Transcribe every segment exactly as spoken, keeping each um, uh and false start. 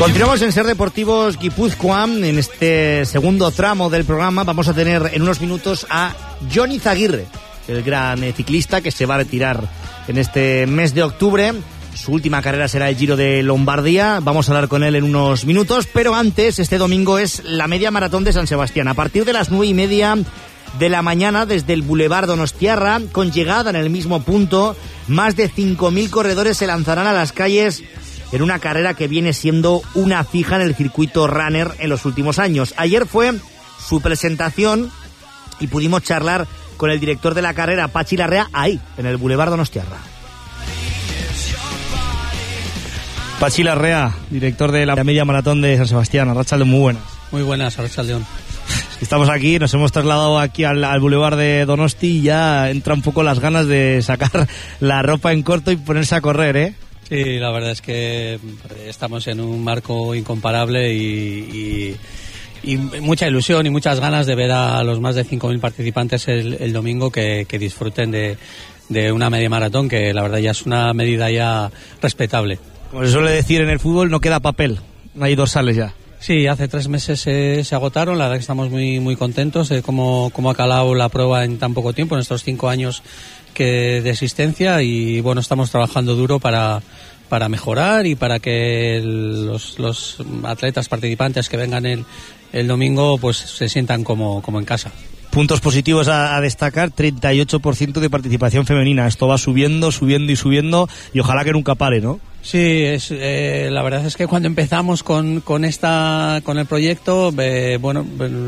Continuamos en Ser Deportivos Guipúzcoa. En este segundo tramo del programa vamos a tener en unos minutos a Jon Izaguirre, el gran ciclista que se va a retirar en este mes de octubre. Su última carrera será el Giro de Lombardía. Vamos a hablar con él en unos minutos, pero antes, este domingo es la media maratón de San Sebastián. A partir de las nueve y media de la mañana, desde el Boulevard Donostiarra, con llegada en el mismo punto, más de cinco mil corredores se lanzarán a las calles en una carrera que viene siendo una fija en el circuito runner en los últimos años. Ayer fue su presentación y pudimos charlar con el director de la carrera, Pachi Larrea, ahí, en el Boulevard Donostiarra. Pachi Larrea, director de la media maratón de San Sebastián. Arratsaldeon, muy buenas. Muy buenas, Arratsaldeon. Estamos aquí, nos hemos trasladado aquí al, al Boulevard de Donosti y ya entra un poco las ganas de sacar la ropa en corto y ponerse a correr, ¿eh? Sí, la verdad es que estamos en un marco incomparable y, y, y mucha ilusión y muchas ganas de ver a los más de cinco mil participantes el, el domingo que, que disfruten de, de una media maratón, que la verdad ya es una medida ya respetable. Como se suele decir en el fútbol, no queda papel, no hay dorsales ya. Sí, hace tres meses eh, se agotaron, la verdad que estamos muy muy contentos de cómo, cómo ha calado la prueba en tan poco tiempo, en estos cinco años que de existencia, y bueno, estamos trabajando duro para, para mejorar y para que el, los, los atletas participantes que vengan el, el domingo pues se sientan como, como en casa. Puntos positivos a, a destacar, treinta y ocho por ciento de participación femenina. Esto va subiendo, subiendo y subiendo y ojalá que nunca pare, ¿no? Sí, es, eh, la verdad es que cuando empezamos con, con esta con el proyecto, eh, bueno,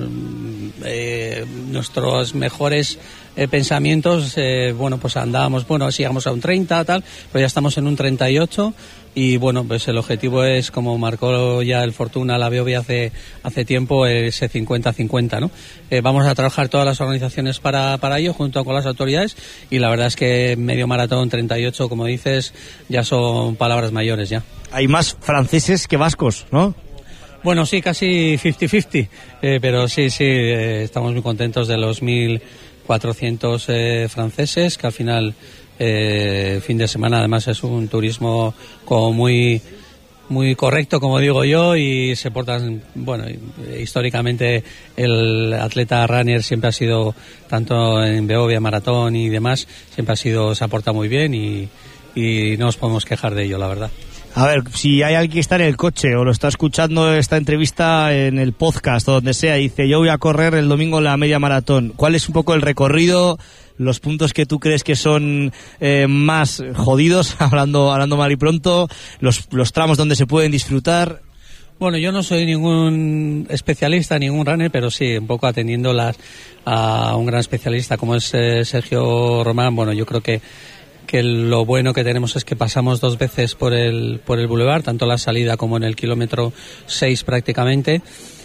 eh, nuestros mejores eh, pensamientos, eh, bueno, pues andábamos, bueno, si llegamos a un treinta, tal, pero ya estamos en un treinta y ocho y bueno, pues el objetivo es, como marcó ya el Fortuna, la Beovia hace hace tiempo, ese cincuenta cincuenta, ¿no? Eh, vamos a trabajar todas las organizaciones para, para ello, junto con las autoridades, y la verdad es que medio maratón, treinta y ocho, como dices, ya son palabras mayores ya. Hay más franceses que vascos, ¿no? Bueno, sí, casi cincuenta cincuenta, eh, pero sí, sí, eh, estamos muy contentos de los mil cuatrocientos eh, franceses, que al final, eh, fin de semana, además es un turismo como muy muy correcto, como digo yo, y se portan, bueno, históricamente el atleta runner siempre ha sido, tanto en Beovia, maratón y demás, siempre ha sido, se ha portado muy bien y, y no nos podemos quejar de ello, la verdad. A ver, si hay alguien que está en el coche o lo está escuchando esta entrevista en el podcast o donde sea, y dice, yo voy a correr el domingo la media maratón, ¿cuál es un poco el recorrido, los puntos que tú crees que son eh, más jodidos, hablando hablando mal y pronto, los, los tramos donde se pueden disfrutar? Bueno, yo no soy ningún especialista, ningún runner, pero sí, un poco atendiendo las, a un gran especialista como es eh, Sergio Román. Bueno, yo creo que que lo bueno que tenemos es que pasamos dos veces por el por el boulevard, tanto la salida como en el kilómetro seis prácticamente,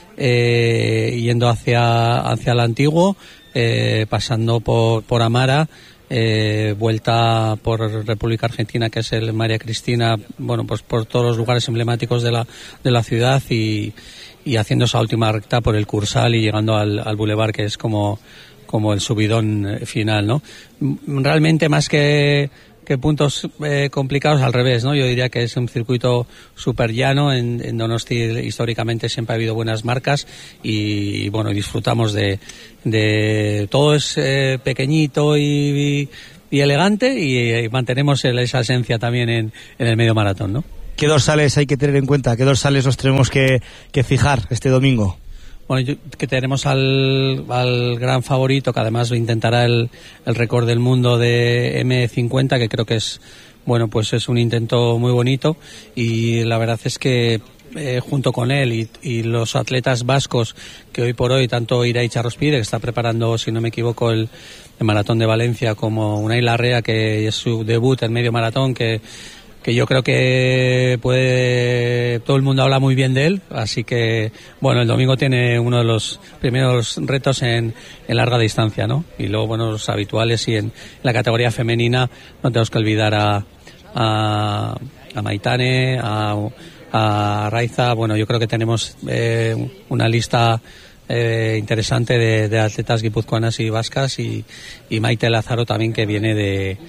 eh, yendo hacia hacia el antiguo, eh, pasando por por Amara, eh, vuelta por República Argentina, que es el María Cristina, bueno, pues por todos los lugares emblemáticos de la de la ciudad, y, y haciendo esa última recta por el Cursal y llegando al, al boulevard, que es como como el subidón final, ¿no? Realmente, más que, que puntos eh, complicados, al revés, ¿no? Yo diría que es un circuito súper llano. En, en Donosti históricamente siempre ha habido buenas marcas y, y bueno, disfrutamos de, de todo es eh, pequeñito y, y, y elegante, y, y mantenemos el, esa esencia también en, en el medio maratón, ¿no? ¿Qué dorsales hay que tener en cuenta? ¿Qué dorsales nos tenemos que, que fijar este domingo? Bueno, yo, que tenemos al, al gran favorito, que además intentará el, el récord del mundo de eme cincuenta, que creo que es, bueno, pues es un intento muy bonito, y la verdad es que eh, junto con él y, y los atletas vascos, que hoy por hoy, tanto Irai Charrospide, que está preparando, si no me equivoco, el, el maratón de Valencia, como Unai Larrea, que es su debut en medio maratón, que que yo creo que puede, todo el mundo habla muy bien de él, así que bueno, el domingo tiene uno de los primeros retos en, en larga distancia, ¿no? Y luego, bueno, los habituales, y en, en la categoría femenina no tenemos que olvidar a a, a Maitane, a, a Raiza. Bueno, yo creo que tenemos eh, una lista eh, interesante de, de atletas guipuzcoanas y vascas, y, y Maite Lázaro también, que viene de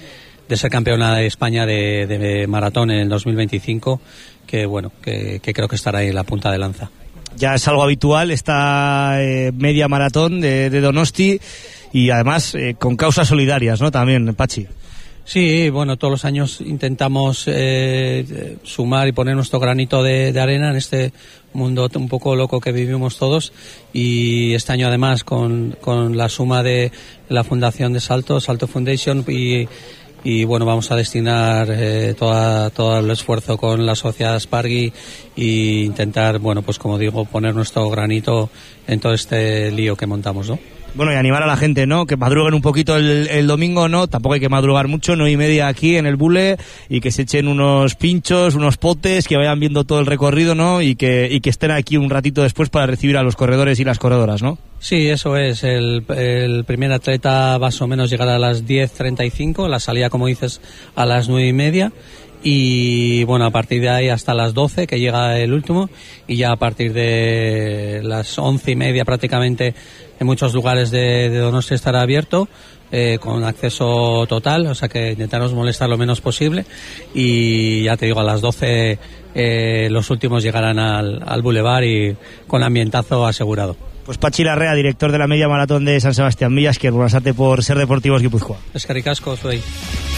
de ser campeona de España de, de maratón en el dos mil veinticinco, que bueno, que, que creo que estará ahí en la punta de lanza. Ya es algo habitual esta eh, media maratón de, de Donosti, y además eh, con causas solidarias, ¿no? También, Pachi. Sí, bueno, todos los años intentamos eh, sumar y poner nuestro granito de, de arena en este mundo un poco loco que vivimos todos, y este año además con, con la suma de la fundación de Salto, Salto Foundation, y, y bueno, vamos a destinar eh, toda, todo el esfuerzo con la sociedad Spargi e intentar, bueno, pues como digo, poner nuestro granito en todo este lío que montamos, ¿no? Bueno, y animar a la gente, ¿no? Que madruguen un poquito el, el domingo, ¿no? Tampoco hay que madrugar mucho, nueve y media aquí en el Bule, y que se echen unos pinchos, unos potes, que vayan viendo todo el recorrido, ¿no? Y que, y que estén aquí un ratito después para recibir a los corredores y las corredoras, ¿no? Sí, eso es. El, el primer atleta más o menos llegará a las diez treinta y cinco, la salida, como dices, a las nueve y media. Y bueno, a partir de ahí hasta las doce, que llega el último, y ya a partir de las once y media prácticamente en muchos lugares de, de Donosti estará abierto, eh, con acceso total, o sea que intentaremos molestar lo menos posible, y ya te digo, a las doce eh, los últimos llegarán al, al Boulevard y con ambientazo asegurado. Pues Pachi Larrea, director de la media maratón de San Sebastián Villas, que rurasate por Ser Deportivos Guipúzcoa. Eskerrik asko, zuei.